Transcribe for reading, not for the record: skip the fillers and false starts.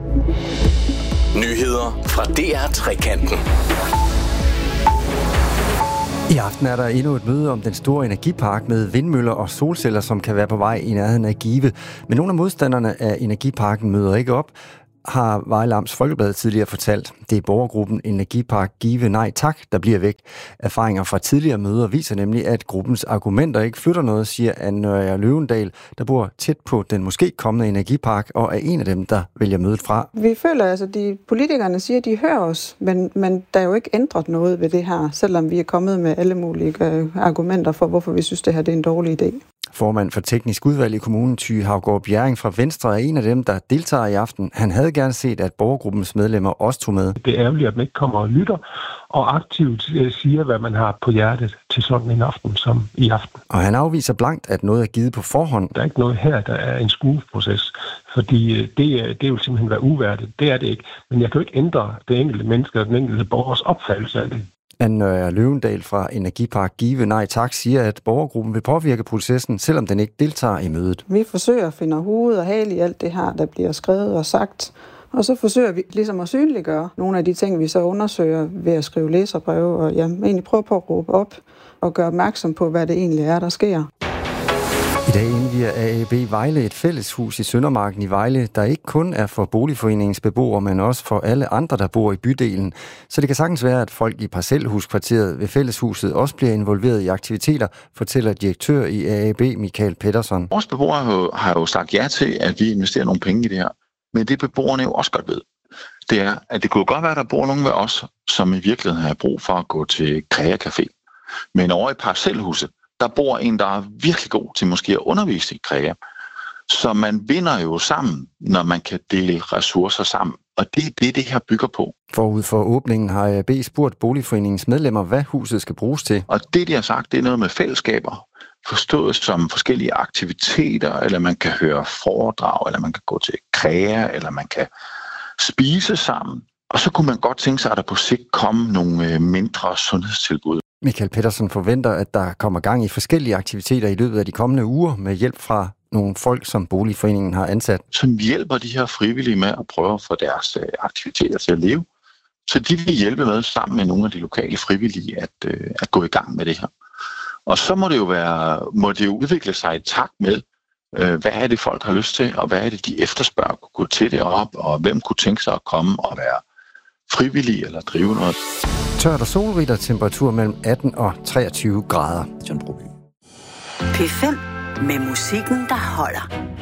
Nyheder fra DR-trekanten. I aften er der endnu et møde om den store energipark med vindmøller og solceller, som kan være på vej i nærheden af Give. Men nogle af modstanderne af energiparken møder ikke op, har Vejle Amts Folkeblad tidligere fortalt. Det er borgergruppen Energipark Give Nej Tak, der bliver væk. Erfaringer fra tidligere møder viser nemlig, at gruppens argumenter ikke flytter noget, siger Anne Løvendal, der bor tæt på den måske kommende energipark, og er en af dem, der vælger mødet fra. Vi føler altså, at politikerne siger, at de hører os, men der er jo ikke ændret noget ved det her, selvom vi er kommet med alle mulige argumenter for, hvorfor vi synes, det her det er en dårlig idé. Formand for teknisk udvalg i kommunen, Thy Haugaard Bjerring fra Venstre, er en af dem, der deltager i aften. Han havde gerne set, at borgergruppens medlemmer også tog med. Det er ærgerligt, at man ikke kommer og lytter og aktivt siger, hvad man har på hjertet til sådan en aften som i aften. Og han afviser blankt, at noget er givet på forhånd. Der er ikke noget her, der er en skueproces, fordi det vil simpelthen være uværdigt. Det er det ikke. Men jeg kan jo ikke ændre det enkelte menneske og den enkelte borgers opfattelse af det. Anne Løvendal fra Energipark Give Nej Tak siger, at borgergruppen vil påvirke processen, selvom den ikke deltager i mødet. Vi forsøger at finde hoved og hale i alt det her, der bliver skrevet og sagt. Og så forsøger vi ligesom at synliggøre nogle af de ting, vi så undersøger ved at skrive læserbreve. Og egentlig prøve på at råbe op og gøre opmærksom på, hvad det egentlig er, der sker. I dag indvier AAB Vejle et fælleshus i Søndermarken i Vejle, der ikke kun er for boligforeningens beboere, men også for alle andre, der bor i bydelen. Så det kan sagtens være, at folk i parcelhuskvarteret ved fælleshuset også bliver involveret i aktiviteter, fortæller direktør i AAB Michael Pettersson. Vores beboere har jo sagt ja til, at vi investerer nogle penge i det her. Men det beboerne jo også godt ved, det er, at det kunne godt være, at der bor nogen ved os, som i virkeligheden har brug for at gå til Krea Café. Men over i parcelhuset, der bor en, der er virkelig god til måske at undervise i Krea. Så man vinder jo sammen, når man kan dele ressourcer sammen. Og det er det her bygger på. Forud for åbningen har AAB spurgt boligforeningens medlemmer, hvad huset skal bruges til. Og det, de har sagt, det er noget med fællesskaber. Forstået som forskellige aktiviteter, eller man kan høre foredrag, eller man kan gå til Krea, eller man kan spise sammen. Og så kunne man godt tænke sig, at der på sigt komme nogle mindre sundhedstilbud. Michael Pettersson forventer, at der kommer gang i forskellige aktiviteter i løbet af de kommende uger med hjælp fra nogle folk, som boligforeningen har ansat. Som hjælper de her frivillige med at prøve at få deres aktiviteter til at leve. Så de vil hjælpe med sammen med nogle af de lokale frivillige at gå i gang med det her. Og så må det jo udvikle sig i takt med, hvad er det folk har lyst til, og hvad er det de efterspørger at gå til det op, og hvem kunne tænke sig at komme og være frivillige eller drive noget. Tørt og solrigt og temperatur mellem 18 og 23 grader. P5 med musikken, der holder.